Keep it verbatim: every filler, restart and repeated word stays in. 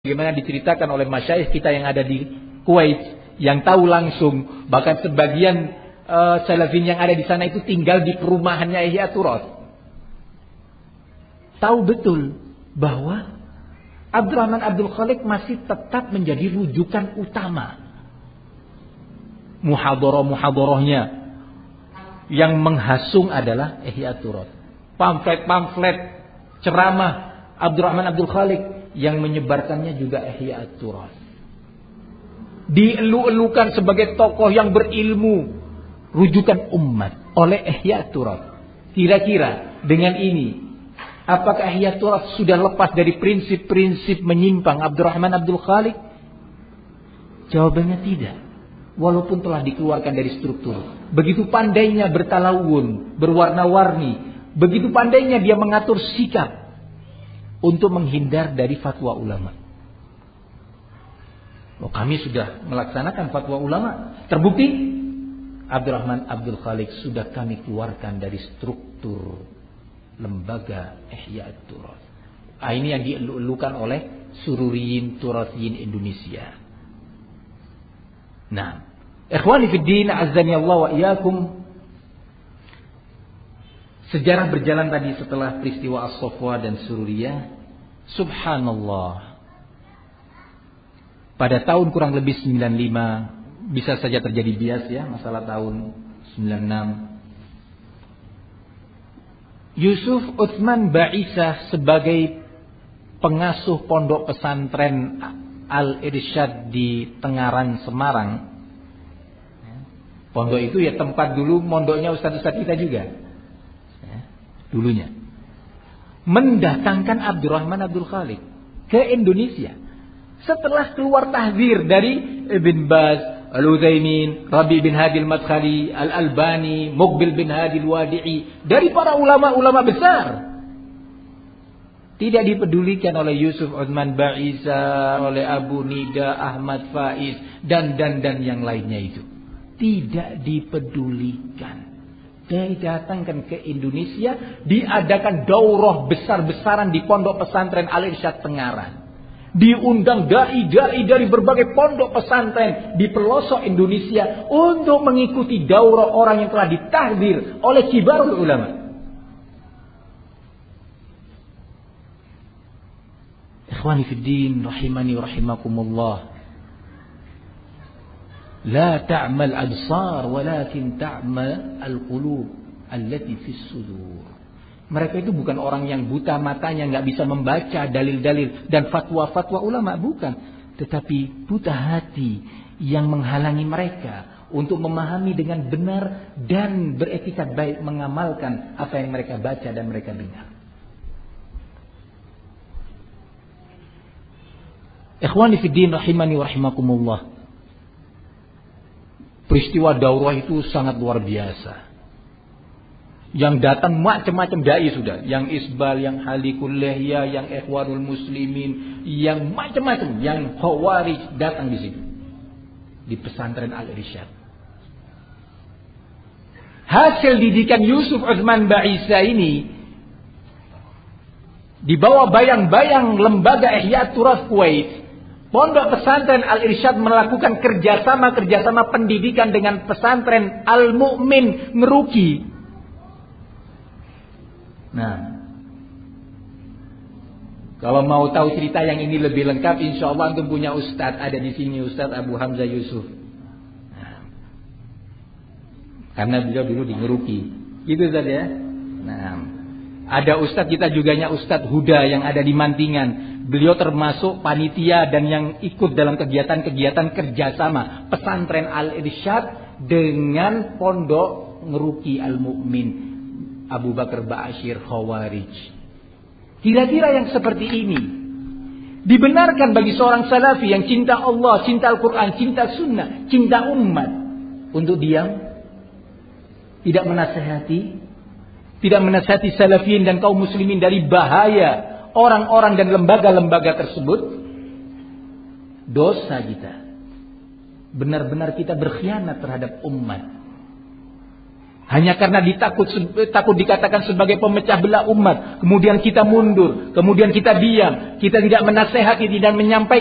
Bagaimana diceritakan oleh masyayikh kita yang ada di Kuwait, yang tahu langsung, bahkan sebagian uh, salafin yang ada di sana itu tinggal di perumahannya Ihya Turath. Tahu betul bahwa Abdurrahman Abdul Khaliq masih tetap menjadi rujukan utama. Muhadharah-muhadharahnya yang menghasung adalah Ihya Turath. Pamflet-pamflet ceramah Abdurrahman Abdul Khaliq yang menyebarkannya juga Ihya Turath. Dielu-elukan sebagai tokoh yang berilmu, rujukan umat oleh Ihya Turath. Kira-kira dengan ini, apakah Ihya Turath sudah lepas dari prinsip-prinsip menyimpang Abdurrahman Abdul Khaliq? Jawabannya tidak. Walaupun telah dikeluarkan dari struktur. Begitu pandainya bertalawun, berwarna-warni. Begitu pandainya dia mengatur sikap untuk menghindar dari fatwa ulama. Oh, kami sudah melaksanakan fatwa ulama. Terbukti Abdurrahman Abdul Khaliq sudah kami keluarkan dari struktur lembaga Ihya Turath. Ah, ini yang dielu-elukan oleh Sururiyin Turathiyin Indonesia. Nah, ikhwani fid din, azzani Allah wa iyyakum. Sejarah berjalan tadi setelah peristiwa As-Safwa dan Sururiyah. Subhanallah. Pada tahun kurang lebih sembilan puluh lima, bisa saja terjadi bias ya, masalah tahun sembilan puluh enam. Yusuf Utsman Ba'isah sebagai pengasuh pondok pesantren Al-Irsyad di Tengaran, Semarang. Pondok itu ya tempat dulu mondoknya ustaz-ustaz kita juga. Dulunya mendatangkan Abdurrahman Abdul Khaliq ke Indonesia setelah keluar tahzir dari Ibn Baz, Al-Utsaimin, Rabi bin Hadi Al-Madkhali, Al-Albani, Muqbil bin Hadi Al-Wadi'i, dari para ulama-ulama besar. Tidak dipedulikan oleh Yusuf Utsman Ba'isah, oleh Abu Nida, Ahmad Faiz dan dan dan yang lainnya itu. Tidak dipedulikan. Didatangkan ke Indonesia, diadakan daurah besar-besaran di pondok pesantren Al-Irsyad Tengaran. Diundang dai-dai dari berbagai pondok pesantren di pelosok Indonesia untuk mengikuti daurah orang yang telah ditahdir oleh kibarul ulama. Ikhwani fid din, rahimani rahimakumullah. La ta'mal absar walakin ta'mal al-qulub allati fis sudur. Mereka itu bukan orang yang buta matanya, nggak bisa membaca dalil-dalil dan fatwa-fatwa ulama, bukan, tetapi buta hati yang menghalangi mereka untuk memahami dengan benar dan beretikat baik mengamalkan apa yang mereka baca dan mereka dengar. Ikhwani fid din, rahimani wa rahimakumullah. Peristiwa daurah itu sangat luar biasa. Yang datang macam-macam dai sudah. Yang Isbal, yang Halikul Lihya, yang Ikhwanul Muslimin, yang macam-macam. Yang Khawarij datang di situ. Di pesantren Al-Irsyad. Hasil didikan Yusuf Utsman Ba'isah ini di bawah bayang-bayang lembaga Ihya Turath Kuwait. Pondok pesantren Al-Irsyad melakukan kerjasama-kerjasama pendidikan dengan pesantren Al-Mu'min Ngeruki. Nah, kalau mau tahu cerita yang ini lebih lengkap, insya Allah antum punya ustadz, ada di sini Ustadz Abu Hamzah Yusuf. Nah, karena beliau dulu di Ngeruki, gitu saja. Nah, ada ustadz kita juganya Ustadz Huda yang ada di Mantingan. Beliau termasuk panitia dan yang ikut dalam kegiatan-kegiatan kerjasama pesantren Al-Irsyad dengan pondok Ngeruki Al-Mu'min Abu Bakar Ba'asyir Khawarij. Kira-kira yang seperti ini dibenarkan bagi seorang salafi yang cinta Allah, cinta Al-Quran, cinta sunnah, cinta umat untuk diam, tidak menasihati, tidak menasihati salafiyin dan kaum muslimin dari bahaya orang-orang dan lembaga-lembaga tersebut? Dosa kita. Benar-benar kita berkhianat terhadap umat. Hanya karena ditakut takut dikatakan sebagai pemecah belah umat, kemudian kita mundur, kemudian kita diam, kita tidak menasehati, tidak menyampaikan